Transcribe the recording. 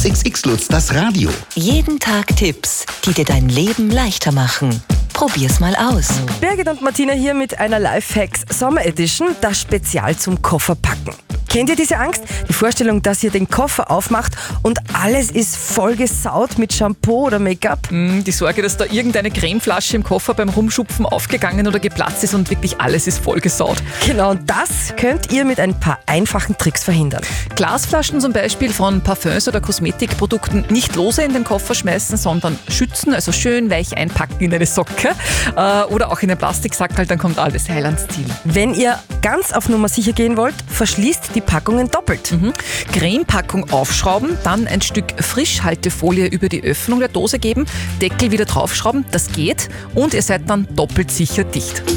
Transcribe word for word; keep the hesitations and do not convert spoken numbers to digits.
X X Lutz, das Radio. Jeden Tag Tipps, die dir dein Leben leichter machen. Probier's mal aus. Birgit und Martina hier mit einer Lifehacks Sommer Edition, das Spezial zum Kofferpacken. Kennt ihr diese Angst? Die Vorstellung, dass ihr den Koffer aufmacht und alles ist vollgesaut mit Shampoo oder Make-up? Mm, die Sorge, dass da irgendeine Cremeflasche im Koffer beim Rumschupfen aufgegangen oder geplatzt ist und wirklich alles ist vollgesaut. Genau, und das könnt ihr mit ein paar einfachen Tricks verhindern. Glasflaschen zum Beispiel von Parfums oder Kosmetikprodukten nicht lose in den Koffer schmeißen, sondern schützen, also schön weich einpacken in eine Socke äh, oder auch in einen Plastiksackerl, dann kommt alles heil ans Ziel. Wenn ihr ganz auf Nummer sicher gehen wollt, verschließt die Packungen doppelt. Mhm. Cremepackung aufschrauben, dann ein Stück Frischhaltefolie über die Öffnung der Dose geben, Deckel wieder draufschrauben, das geht und ihr seid dann doppelt sicher dicht.